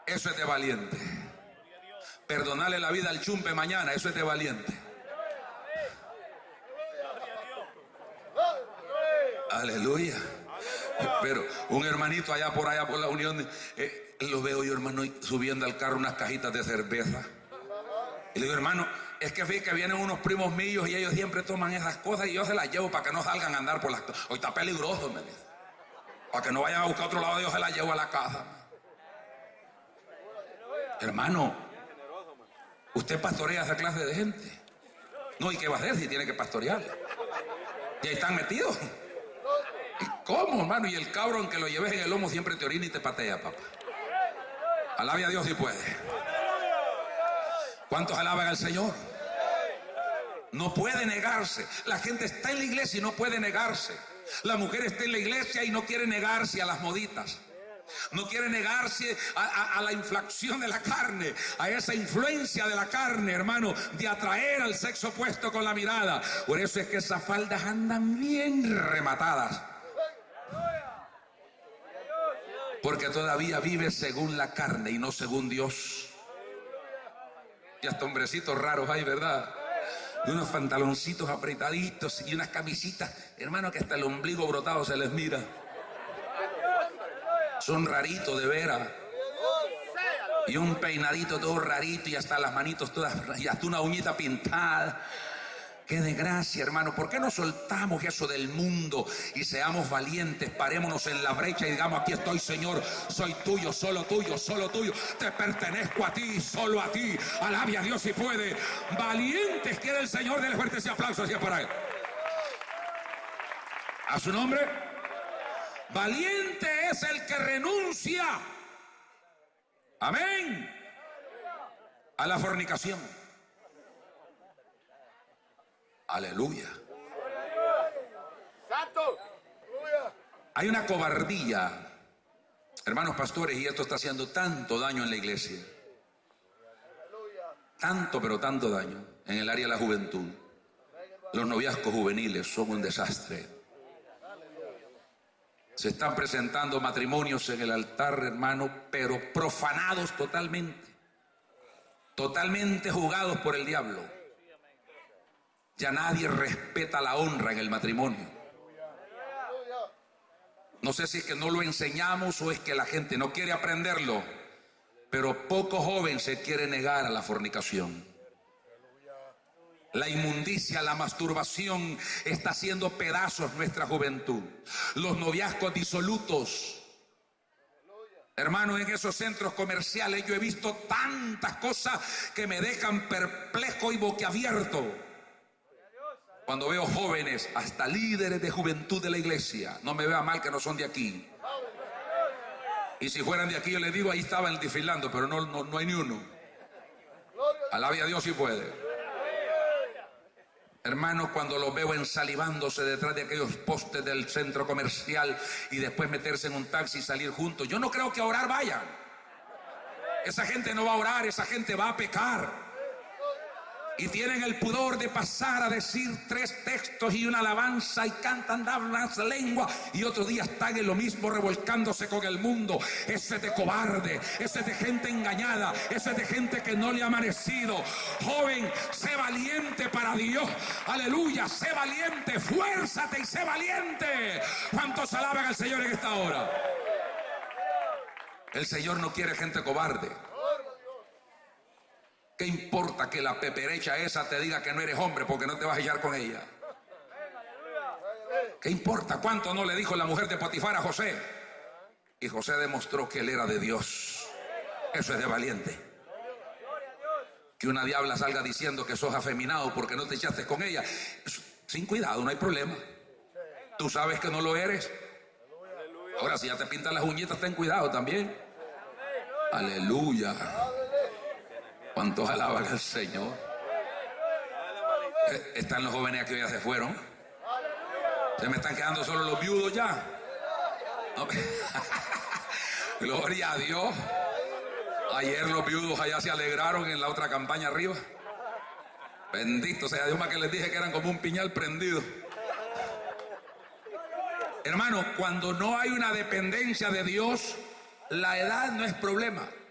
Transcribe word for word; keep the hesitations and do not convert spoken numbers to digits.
Eso es de valiente. Perdonarle la vida al chumpe mañana, eso es de valiente. Aleluya. Pero un hermanito allá por allá por la Unión, eh, lo veo yo, hermano, subiendo al carro unas cajitas de cerveza. Y le digo, hermano, es que fíjate que vienen unos primos míos y ellos siempre toman esas cosas y yo se las llevo para que no salgan a andar por las cosas. Hoy está peligroso, me dice. Para que no vayan a buscar otro lado, yo se las llevo a la casa. Hermano, usted pastorea a esa clase de gente. No, ¿y qué va a hacer si tiene que pastorearla? Y ahí están metidos. ¿Y cómo, hermano? Y el cabrón que lo lleves en el lomo siempre te orina y te patea, papá. Alabe a Dios si puede. ¿Cuántos alaban al Señor? No puede negarse. La gente está en la iglesia y no puede negarse. La mujer está en la iglesia y no quiere negarse a las moditas. No quiere negarse a, a, a la inflación de la carne, a esa influencia de la carne, hermano, de atraer al sexo opuesto con la mirada. Por eso es que esas faldas andan bien rematadas. Porque todavía vive según la carne y no según Dios. Y hasta hombrecitos raros hay, ¿verdad? De unos pantaloncitos apretaditos y unas camisitas, hermano, que hasta el ombligo brotado se les mira. Son raritos de veras. Y un peinadito todo rarito y hasta las manitos todas, y hasta una uñita pintada. Qué desgracia, hermano. ¿Por qué no soltamos eso del mundo y seamos valientes? Parémonos en la brecha y digamos, aquí estoy, Señor, soy tuyo, solo tuyo, solo tuyo. Te pertenezco a ti, solo a ti. Alabe a Dios si puede. Valientes quiere el Señor. Denle fuerte ese aplauso hacia para él. A su nombre. Valiente es el que renuncia. Amén. A la fornicación. Aleluya. Santo. Hay una cobardía, hermanos pastores, y esto está haciendo tanto daño en la iglesia. Tanto, pero tanto daño en el área de la juventud. Los noviazgos juveniles son un desastre. Se están presentando matrimonios en el altar, hermano, pero profanados totalmente. Totalmente jugados por el diablo. Ya nadie respeta la honra en el matrimonio. No sé si es que no lo enseñamos o es que la gente no quiere aprenderlo, pero poco joven se quiere negar a la fornicación. La inmundicia, la masturbación está haciendo pedazos nuestra juventud. Los noviazgos disolutos. Hermano, en esos centros comerciales yo he visto tantas cosas que me dejan perplejo y boquiabierto. Cuando veo jóvenes, hasta líderes de juventud de la iglesia, no me vea mal que no son de aquí. Y si fueran de aquí, yo les digo, ahí estaban desfilando, pero no, no, no hay ni uno. Alabe a Dios si puede. Hermanos, cuando los veo ensalivándose detrás de aquellos postes del centro comercial y después meterse en un taxi y salir juntos, yo no creo que a orar vayan. Esa gente no va a orar, esa gente va a pecar. Y tienen el pudor de pasar a decir tres textos y una alabanza y cantan, hablan lengua, y otro día están en lo mismo revolcándose con el mundo. Ese de cobarde, ese de gente engañada, ese de gente que no le ha amanecido. Joven, sé valiente para Dios. Aleluya, sé valiente, fuérzate y sé valiente. ¿Cuántos alaban al Señor en esta hora? El Señor no quiere gente cobarde. ¿Qué importa que la peperecha esa te diga que no eres hombre porque no te vas a hallar con ella? ¿Qué importa? ¿Cuánto no le dijo la mujer de Potifar a José? Y José demostró que él era de Dios. Eso es de valiente. Que una diabla salga diciendo que sos afeminado porque no te echaste con ella. Sin cuidado, no hay problema. Tú sabes que no lo eres. Ahora, si ya te pintan las uñitas, ten cuidado también. Aleluya. ¿Cuántos alaban al Señor? Están los jóvenes que ya se fueron. Se me están quedando solo los viudos ya. No. Gloria a Dios. Ayer los viudos allá se alegraron en la otra campaña arriba. Bendito sea Dios, más que les dije que eran como un piñal prendido. Hermano, cuando no hay una dependencia de Dios, la edad no es problema.